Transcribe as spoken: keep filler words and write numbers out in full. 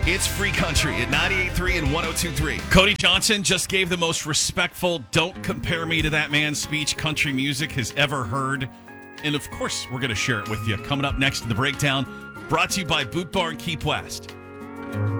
It's Free Country at ninety-eight point three and one oh two point three. Cody Johnson just gave the most respectful "Don't compare me to that man" speech country music has ever heard. And of course, we're going to share it with you. Coming up next in the breakdown, brought to you by Boot Barn Keep West.